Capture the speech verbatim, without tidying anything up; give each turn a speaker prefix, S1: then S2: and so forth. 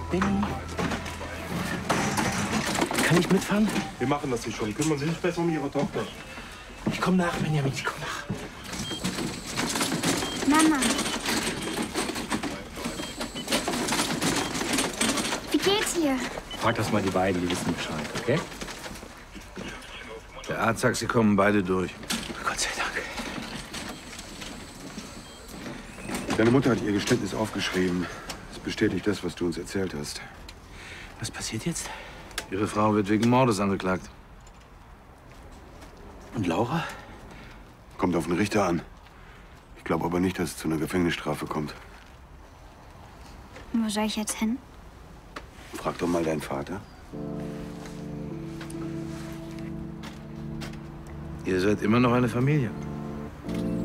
S1: Benny. Kann ich mitfahren?
S2: Wir machen das hier schon. Kümmern Sie sich besser um Ihre Tochter.
S1: Ich komme nach, Benjamin. Ich komme nach.
S3: Mama. Wie geht's ihr?
S1: Frag das mal die beiden, die wissen Bescheid, okay?
S4: Der Arzt sagt, sie kommen beide durch.
S1: Gott sei Dank.
S2: Deine Mutter hat ihr Geständnis aufgeschrieben. Es bestätigt das, was du uns erzählt hast.
S1: Was passiert jetzt?
S4: Ihre Frau wird wegen Mordes angeklagt.
S1: Und Laura?
S2: Kommt auf den Richter an. Ich glaube aber nicht, dass es zu einer Gefängnisstrafe kommt.
S3: Wo soll ich jetzt hin?
S2: Frag doch mal deinen Vater.
S4: Ihr seid immer noch eine Familie.